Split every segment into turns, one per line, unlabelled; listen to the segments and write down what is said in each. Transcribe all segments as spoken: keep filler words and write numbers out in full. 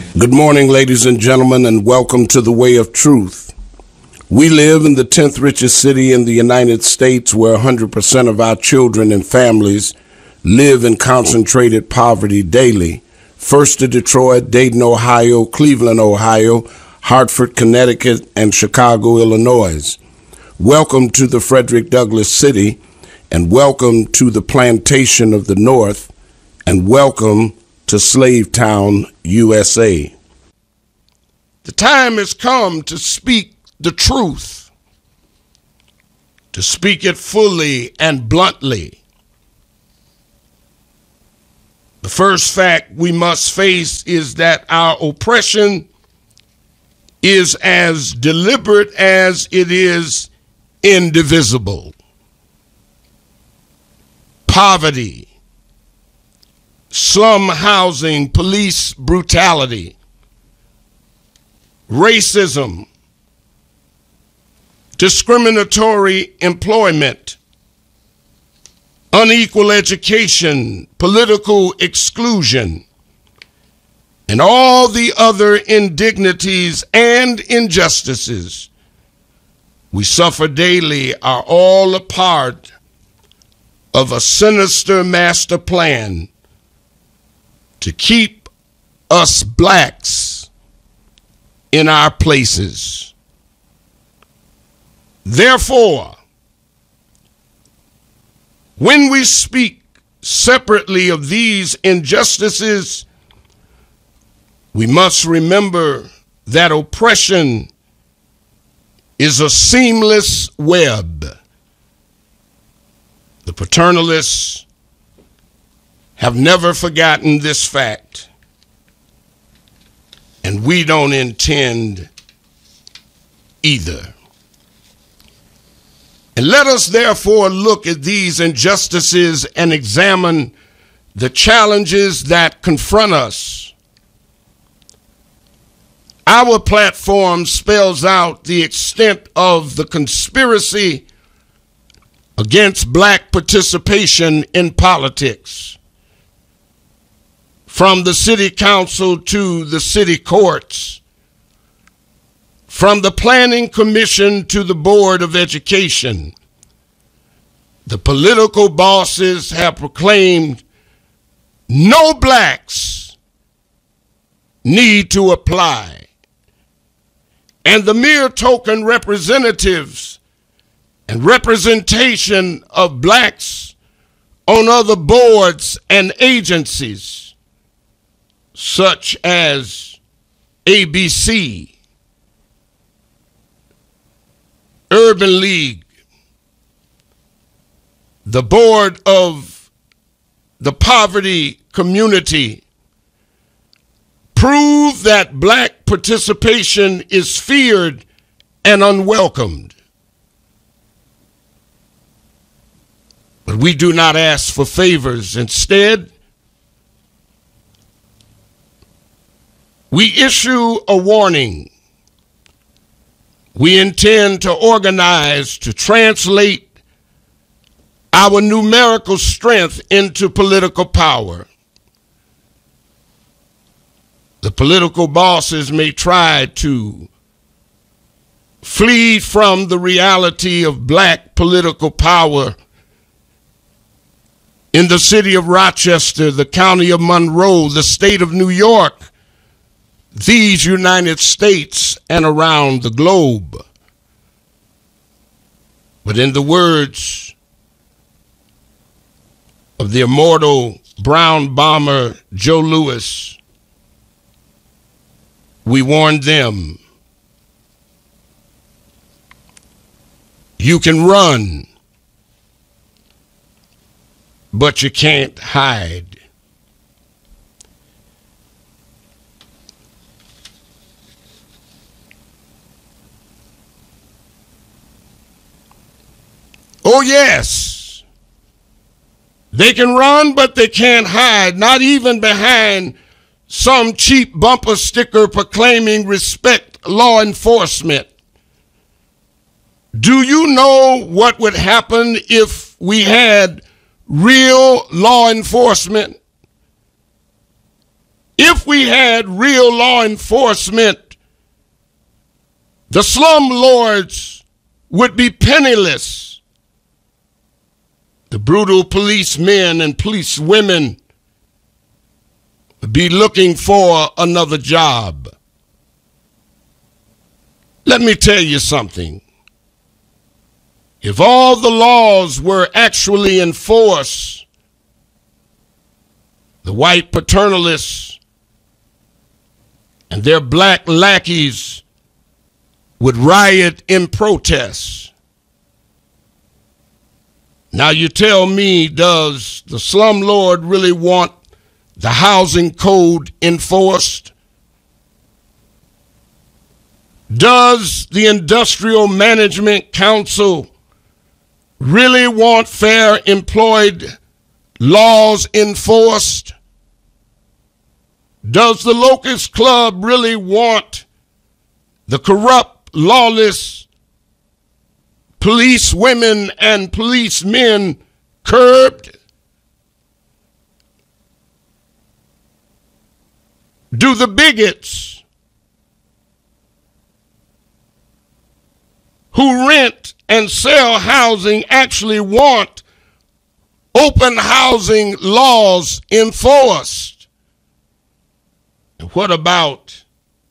Good morning, ladies and gentlemen, and welcome to the Way of Truth. We live in the tenth richest city in the United States, where one hundred percent of our children and families live in concentrated poverty daily. First to Detroit, Dayton, Ohio, Cleveland, Ohio, Hartford, Connecticut, and Chicago, Illinois. Welcome to the Frederick Douglass City, and welcome to the Plantation of the North, and welcome to Slavetown, U S A. The time has come to speak the truth, to speak it fully and bluntly. The first fact we must face is that our oppression is as deliberate as it is indivisible. Poverty, slum housing, police brutality, racism, discriminatory employment, unequal education, political exclusion, and all the other indignities and injustices we suffer daily are all a part of a sinister master plan to keep us blacks in our places. Therefore, when we speak separately of these injustices, we must remember that oppression is a seamless web. The paternalists have never forgotten this fact, and we don't intend either. And let us therefore look at these injustices and examine the challenges that confront us. Our platform spells out the extent of the conspiracy against black participation in politics, from the city council to the city courts, from the planning commission to the board of education. The political bosses have proclaimed no blacks need to apply, and the mere token representatives and representation of blacks on other boards and agencies, such as A B C, Urban League, the board of the poverty community, prove that black participation is feared and unwelcomed. But we do not ask for favors. Instead, we issue a warning. We intend to organize to translate our numerical strength into political power. The political bosses may try to flee from the reality of black political power in the city of Rochester, the county of Monroe, the state of New York, these United States, and around the globe. But in the words of the immortal brown bomber Joe Louis, we warn them, you can run, but you can't hide. Oh, yes, they can run, but they can't hide, not even behind some cheap bumper sticker proclaiming respect law enforcement. Do you know what would happen if we had real law enforcement? If we had real law enforcement, the slumlords would be penniless. The brutal policemen and police women would be looking for another job. Let me tell you something. If all the laws were actually enforced, the white paternalists and their black lackeys would riot in protest. Now you tell me, does the slumlord really want the housing code enforced? Does the Industrial Management Council really want fair employed laws enforced? Does the Locust Club really want the corrupt, lawless police women and policemen curbed? Do the bigots who rent and sell housing actually want open housing laws enforced? And what about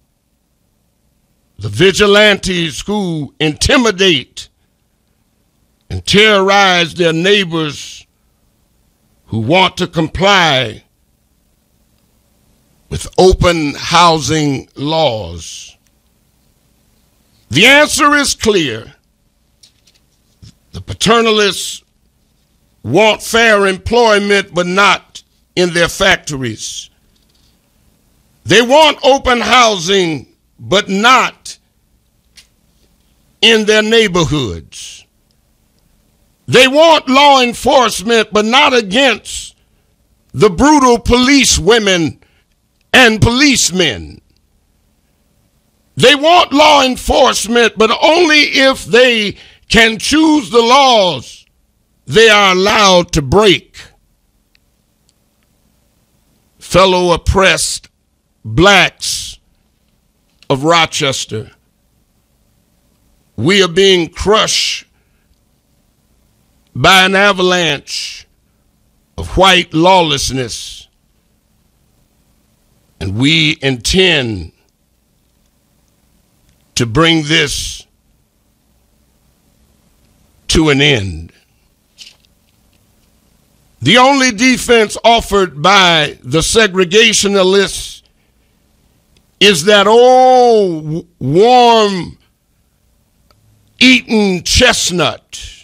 the vigilantes who intimidate and terrorize their neighbors who want to comply with open housing laws? The answer is clear. The paternalists want fair employment, but not in their factories. They want open housing, but not in their neighborhoods. They want law enforcement, but not against the brutal police women and policemen. They want law enforcement, but only if they can choose the laws they are allowed to break. Fellow oppressed blacks of Rochester, we are being crushed by an avalanche of white lawlessness, and we intend to bring this to an end. The only defense offered by the segregationists is that old warm eaten chestnut.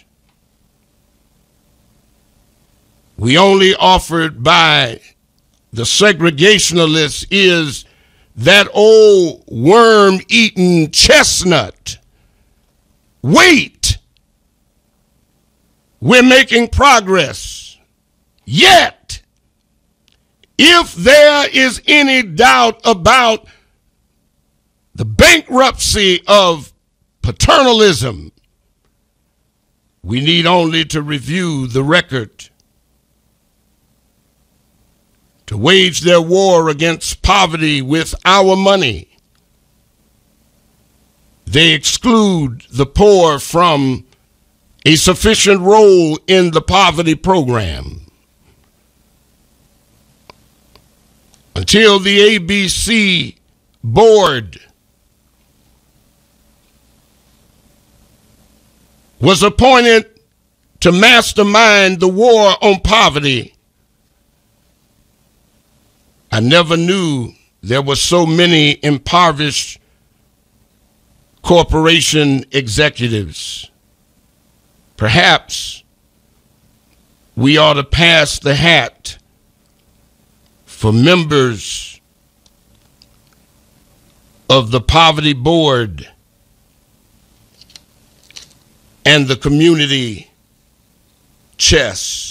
We only offered by the segregationists is that old worm-eaten chestnut. Wait, we're making progress. Yet, if there is any doubt about the bankruptcy of paternalism, we need only to review the record. To wage their war against poverty with our money, they exclude the poor from a sufficient role in the poverty program. Until the A B C board was appointed to mastermind the war on poverty, I never knew there were so many impoverished corporation executives. Perhaps we ought to pass the hat for members of the Poverty Board and the community chest.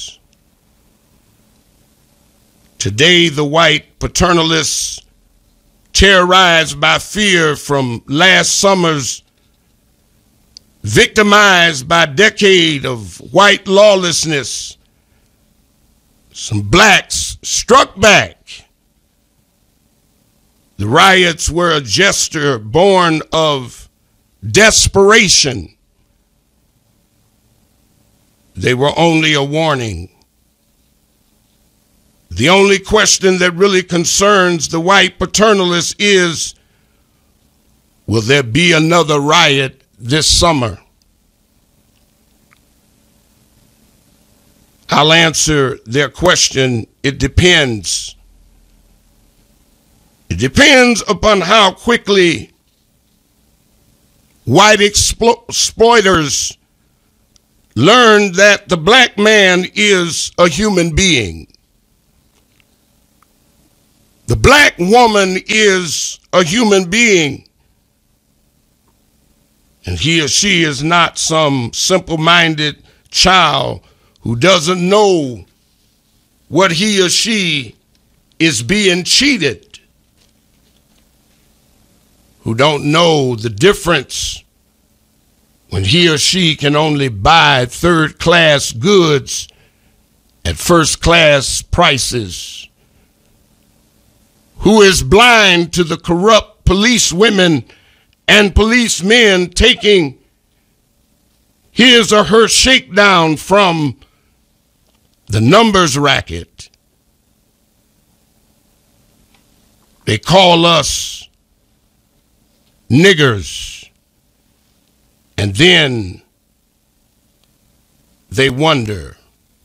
Today, the white paternalists, terrorized by fear from last summer's, victimized by a decade of white lawlessness, some blacks struck back The riots were a gesture born of desperation. They were only a warning. The only question that really concerns the white paternalists is, will there be another riot this summer? I'll answer their question. It depends. It depends upon how quickly white explo- exploiters learn that the black man is a human being. The black woman is a human being, and he or she is not some simple-minded child who doesn't know what he or she is being cheated, who don't know the difference when he or she can only buy third-class goods at first-class prices, who is blind to the corrupt police women and policemen taking his or her shakedown from the numbers racket. They call us niggers, and then they wonder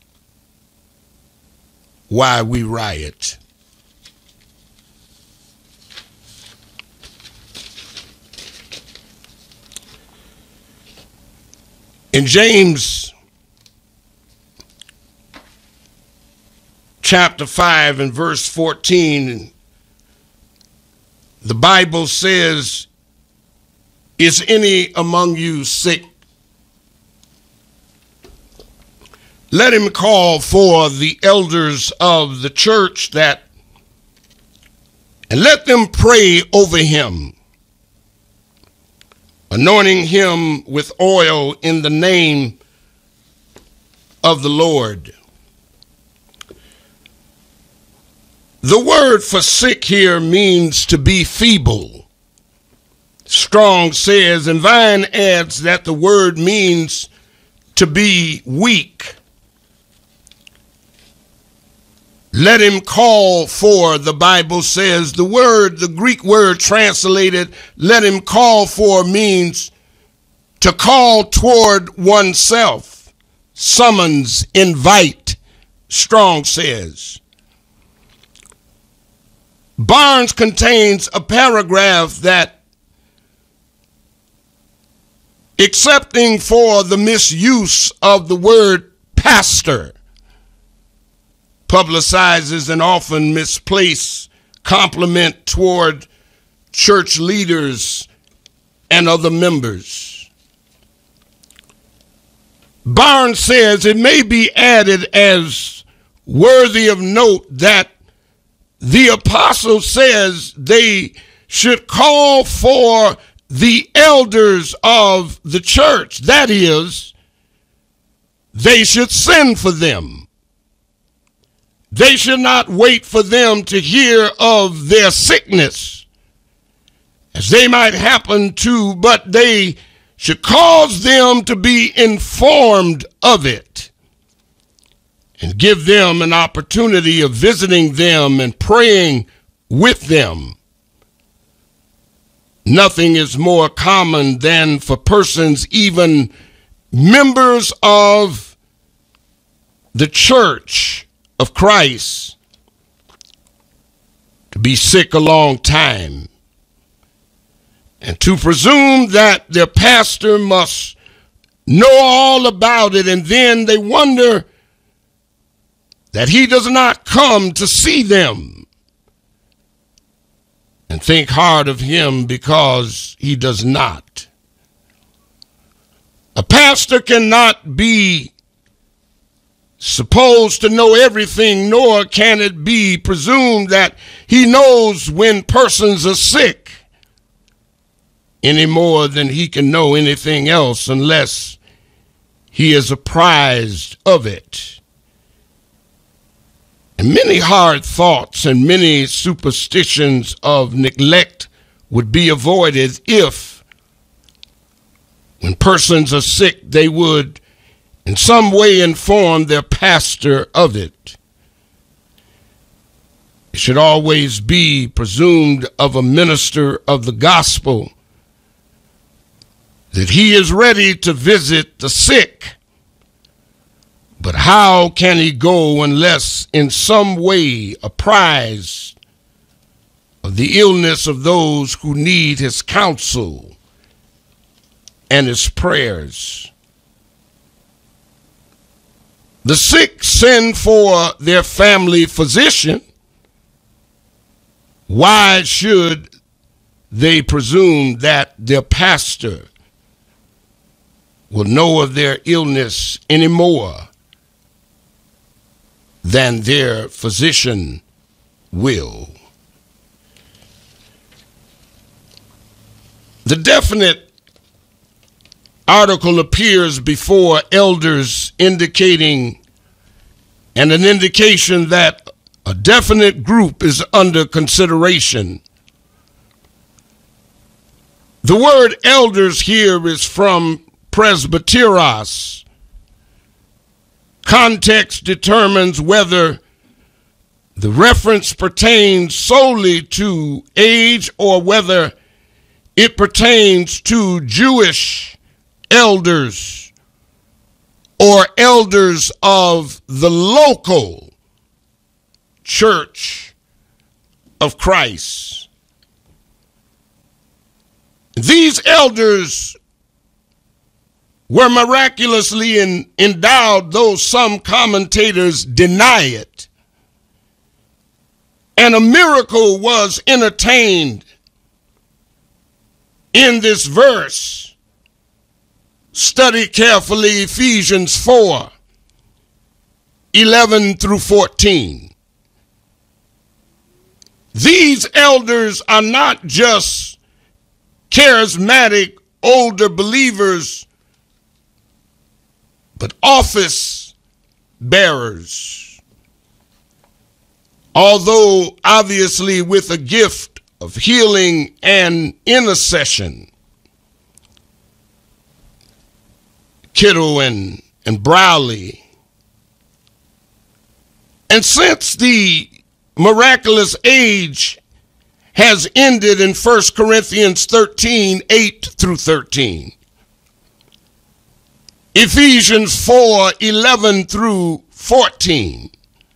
why we riot. In James chapter five and verse fourteen, the Bible says, is any among you sick? Let him call for the elders of the church that, and let them pray over him, anointing him with oil in the name of the Lord. The word for sick here means to be feeble. Strong says, and Vine adds that the word means to be weak. Let him call for, the Bible says, the word, the Greek word translated, let him call for, means to call toward oneself. Summons, invite, Strong says. Barnes contains a paragraph that, excepting for the misuse of the word pastor, publicizes an often misplaced compliment toward church leaders and other members. Barnes says it may be added as worthy of note that the apostle says they should call for the elders of the church. That is, they should send for them. They should not wait for them to hear of their sickness, as they might happen to, but they should cause them to be informed of it and give them an opportunity of visiting them and praying with them. Nothing is more common than for persons, even members of the church of Christ, to be sick a long time and to presume that their pastor must know all about it, and then they wonder that he does not come to see them and think hard of him because he does not. A pastor cannot be supposed to know everything, nor can it be presumed that he knows when persons are sick any more than he can know anything else unless he is apprised of it. And many hard thoughts and many superstitions of neglect would be avoided if, when persons are sick, they would in some way inform their pastor of it. It should always be presumed of a minister of the gospel that he is ready to visit the sick. But how can he go unless in some way apprised of the illness of those who need his counsel and his prayers? The sick send for their family physician. Why should they presume that their pastor will know of their illness any more than their physician will? The definite article appears before elders indicating and an indication that a definite group is under consideration. The word elders here is from presbyteros. Context determines whether the reference pertains solely to age or whether it pertains to Jewish elders or elders of the local Church of Christ. These elders were miraculously in, endowed, though some commentators deny it. And a miracle was entertained in this verse. Study carefully Ephesians four, eleven through fourteen. These elders are not just charismatic older believers, but office bearers. Although obviously with a gift of healing and intercession. Kittle and, and Browley. And since the miraculous age has ended in First Corinthians thirteen, eight through thirteen. Ephesians four, eleven through fourteen.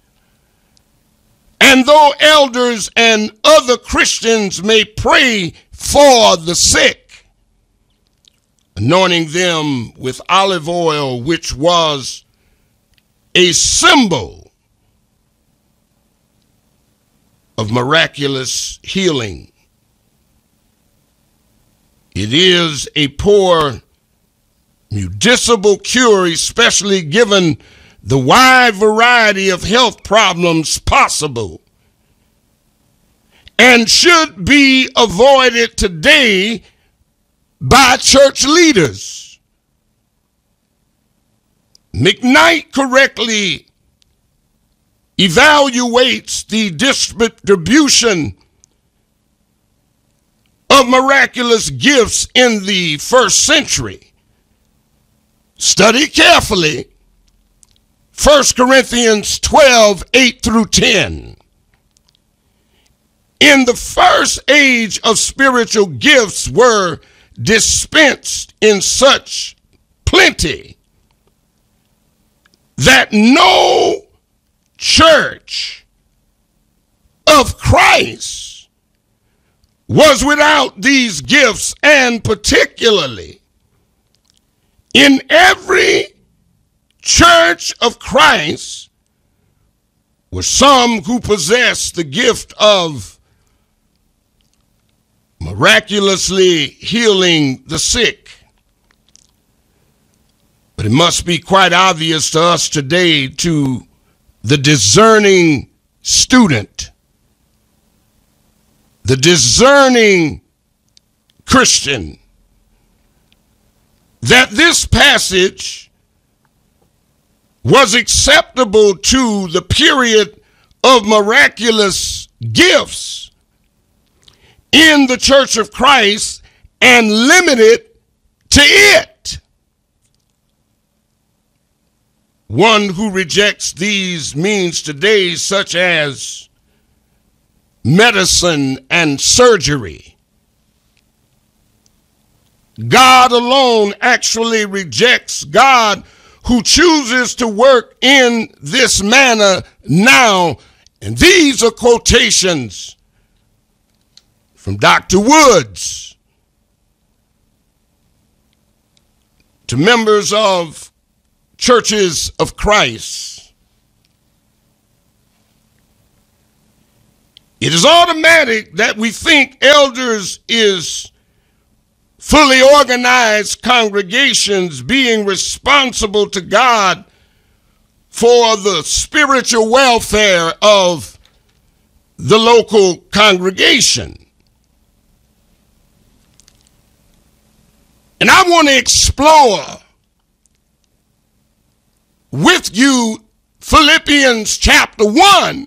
And though elders and other Christians may pray for the sick, anointing them with olive oil, which was a symbol of miraculous healing, it is a poor medicinal cure, especially given the wide variety of health problems possible, and should be avoided today by church leaders. McKnight correctly evaluates the distribution of miraculous gifts in the first century. Study carefully First Corinthians twelve, eight through ten. In the first age of spiritual gifts were dispensed in such plenty that no church of Christ was without these gifts, and particularly in every church of Christ were some who possessed the gift of miraculously healing the sick. But it must be quite obvious to us today, to the discerning student, the discerning Christian, that this passage was acceptable to the period of miraculous gifts in the Church of Christ and limit it to it. One who rejects these means today, such as medicine and surgery, God alone actually rejects. God who chooses to work in this manner now. And these are quotations from Doctor Woods to members of Churches of Christ. It is automatic that we think elders is fully organized congregations being responsible to God for the spiritual welfare of the local congregation. And I want to explore with you Philippians chapter one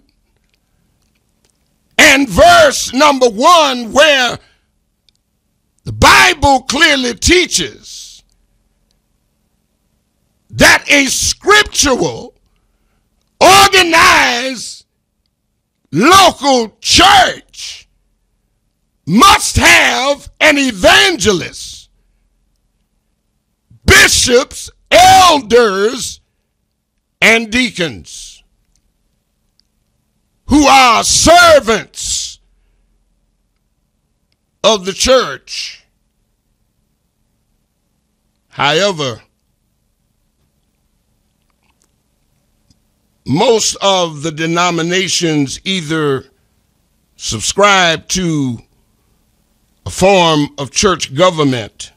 and verse number one, where the Bible clearly teaches that a scriptural, organized, local church must have an evangelist, bishops, elders, and deacons who are servants of the church. However, most of the denominations either subscribe to a form of church government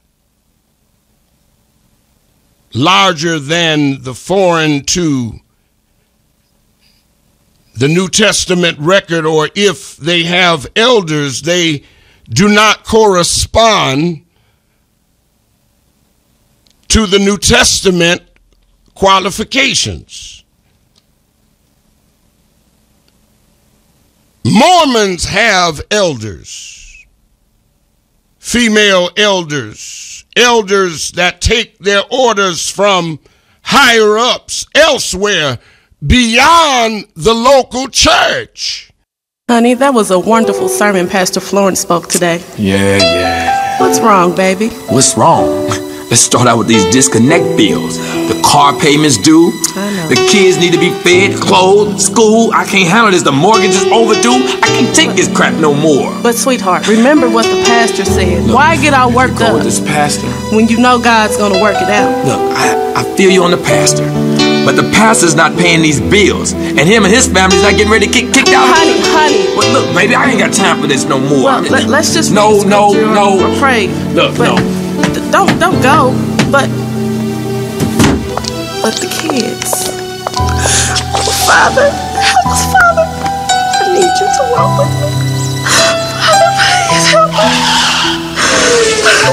larger than the foreign to the New Testament record, or if they have elders, they do not correspond to the New Testament qualifications. Mormons have elders, female elders, elders that take their orders from higher ups elsewhere beyond the local church.
Honey, that was a wonderful sermon Pastor Florence spoke today.
Yeah, yeah.
What's wrong, baby?
What's wrong? Let's start out with these disconnect bills. The car payments due.
I know.
The kids need to be fed, clothed, school. I can't handle this. The mortgage is overdue. I can't take this crap no more.
But sweetheart, remember what the pastor said.
Look,
why get all worked
go
up
with this pastor.
when you know God's going to work it out?
Look, I, I feel you on the pastor, but the pastor's not paying these bills, and him and his family's not getting ready to get kicked out.
Honey, honey.
But look, baby, I ain't got time for this no more.
Well,
I mean,
let, let's just
no,
read
no,
scripture
no.
or pray.
Look,
but
no.
th- Don't, don't go. But, but the kids. Father, help us, Father. I need you to walk with me. Father, please help us.